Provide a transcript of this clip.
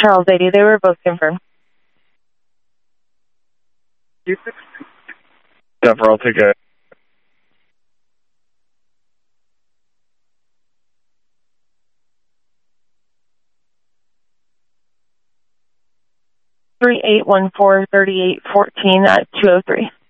Charles 80, they were both confirmed. Denver, I'll take a... Three 814 3814 at 203.